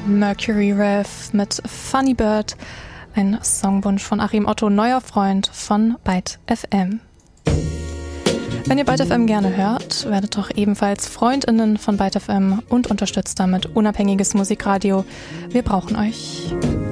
Mercury Rev mit Funny Bird, ein Songwunsch von Achim Otto, neuer Freund von Byte FM. Wenn ihr Byte FM gerne hört, werdet doch ebenfalls FreundInnen von Byte FM und unterstützt damit unabhängiges Musikradio. Wir brauchen euch.